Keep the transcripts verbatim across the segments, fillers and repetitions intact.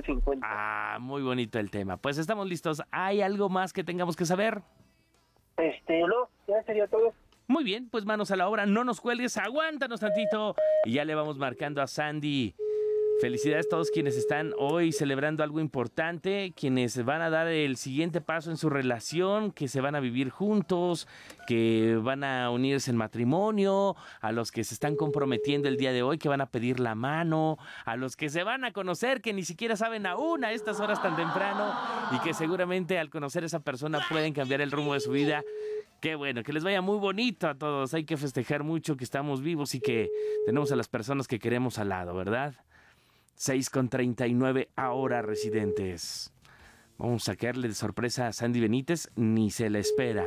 tres cincuenta. Ah, muy bonito el tema. Pues estamos listos. ¿Hay algo más que tengamos que saber? Este, no, ya sería todo. Muy bien, pues manos a la obra, no nos cuelgues, aguántanos tantito. Y ya le vamos marcando a Sandy. Felicidades a todos quienes están hoy celebrando algo importante, quienes van a dar el siguiente paso en su relación, que se van a vivir juntos, que van a unirse en matrimonio, a los que se están comprometiendo el día de hoy, que van a pedir la mano, a los que se van a conocer, que ni siquiera saben aún a estas horas tan temprano y que seguramente al conocer a esa persona pueden cambiar el rumbo de su vida. Qué bueno, que les vaya muy bonito a todos. Hay que festejar mucho que estamos vivos y que tenemos a las personas que queremos al lado, ¿verdad? seis con treinta y nueve ahora, residentes. Vamos a sacarle de sorpresa a Sandy Benítez, ni se le espera.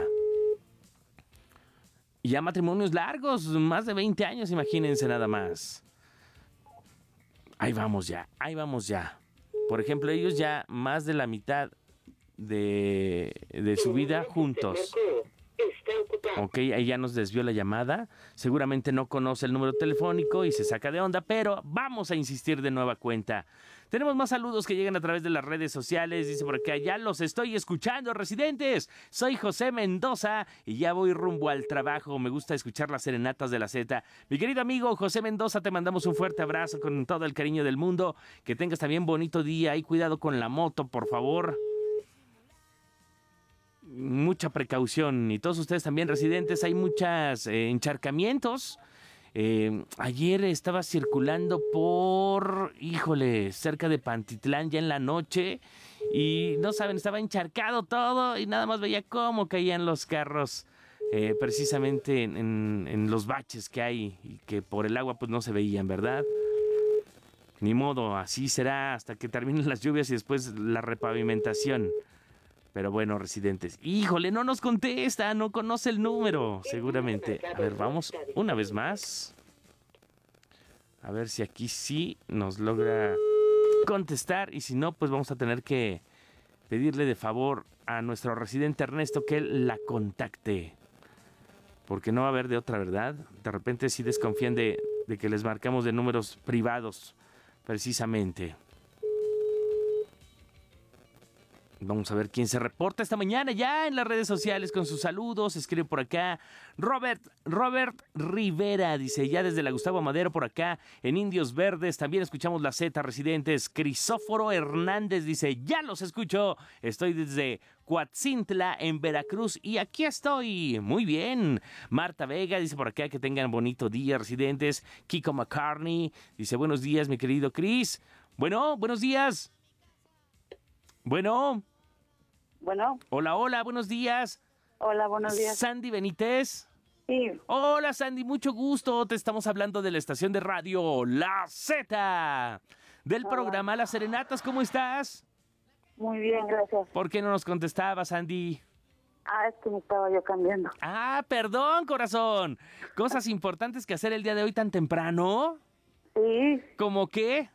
Y ya matrimonios largos, más de veinte años, imagínense nada más. Ahí vamos ya, ahí vamos ya. Por ejemplo, ellos ya más de la mitad de, de su vida juntos. Ok, ahí ya nos desvió la llamada. Seguramente no conoce el número telefónico y se saca de onda, pero vamos a insistir de nueva cuenta. Tenemos más saludos que llegan a través de las redes sociales. Dice por acá, ya los estoy escuchando, residentes. Soy José Mendoza y ya voy rumbo al trabajo. Me gusta escuchar las serenatas de la Z. Mi querido amigo José Mendoza, te mandamos un fuerte abrazo con todo el cariño del mundo. Que tengas también bonito día y cuidado con la moto, por favor. Mucha precaución, y todos ustedes también, residentes, hay muchos eh, encharcamientos. Eh, ayer estaba circulando por, híjole, cerca de Pantitlán ya en la noche y no saben, estaba encharcado todo y nada más veía cómo caían los carros eh, precisamente en, en, en los baches que hay y que por el agua pues no se veían, ¿verdad? Ni modo, así será hasta que terminen las lluvias y después la repavimentación. Pero bueno, residentes, híjole, no nos contesta, no conoce el número, seguramente. A ver, vamos una vez más. A ver si aquí sí nos logra contestar. Y si no, pues vamos a tener que pedirle de favor a nuestro residente Ernesto que él la contacte. Porque no va a haber de otra, ¿verdad? De repente sí desconfían de, de que les marcamos de números privados, precisamente. Vamos a ver quién se reporta esta mañana ya en las redes sociales con sus saludos. Escribe por acá Robert, Robert Rivera, dice, ya desde la Gustavo Madero por acá en Indios Verdes. También escuchamos la Z, residentes. Crisóforo Hernández dice, ya los escucho. Estoy desde Coatzintla en Veracruz y aquí estoy. Muy bien. Marta Vega dice por acá que tengan bonito día, residentes. Kiko McCartney dice, buenos días, mi querido Chris. Bueno, buenos días. Bueno. Bueno. Hola, hola, buenos días. Hola, buenos días. Sandy Benítez. Sí. Hola, Sandy, mucho gusto. Te estamos hablando de la estación de radio La Z, del Hola. programa Las Serenatas. ¿Cómo estás? Muy bien, gracias. ¿Por qué no nos contestabas, Sandy? Ah, es que me estaba yo cambiando. Ah, perdón, corazón. Cosas importantes que hacer el día de hoy tan temprano. Sí. ¿Cómo qué?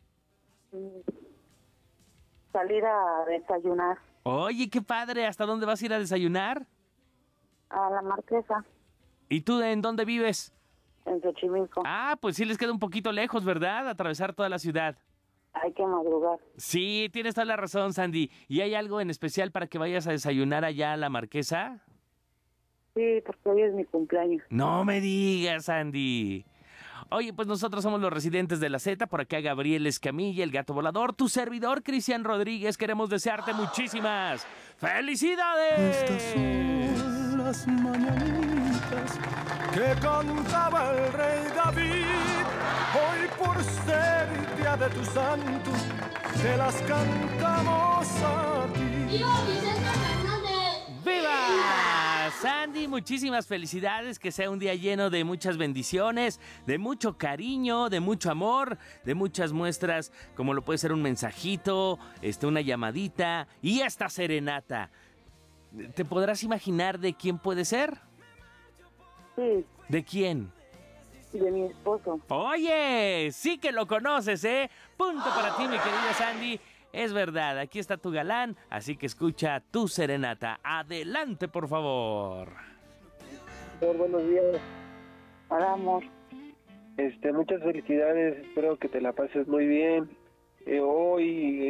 Salir a desayunar. Oye, qué padre. ¿Hasta dónde vas a ir a desayunar? A la Marquesa. ¿Y tú en dónde vives? En Xochimilco. Ah, pues sí les queda un poquito lejos, ¿verdad? Atravesar toda la ciudad. Hay que madrugar. Sí, tienes toda la razón, Sandy. ¿Y hay algo en especial para que vayas a desayunar allá a la Marquesa? Sí, porque hoy es mi cumpleaños. No me digas, Sandy. Oye, pues nosotros somos los residentes de la Z, por acá Gabriel Escamilla, el gato volador, tu servidor Cristian Rodríguez, queremos desearte muchísimas felicidades. Estas son las mañanitas que cantaba el rey David, hoy por ser día de tu santo, te las cantamos a ti. ¡Viva Vicente Fernández! ¡Viva! Sandy, muchísimas felicidades, que sea un día lleno de muchas bendiciones, de mucho cariño, de mucho amor, de muchas muestras, como lo puede ser un mensajito, este, una llamadita y esta serenata. ¿Te podrás imaginar de quién puede ser? Sí. ¿De quién? De mi esposo. Oye, sí que lo conoces, ¿eh? Punto para ti, mi querida Sandy. Es verdad, aquí está tu galán, así que escucha tu serenata. Adelante, por favor. Por buenos días. Hola, amor. Este, muchas felicidades, espero que te la pases muy bien. Eh, hoy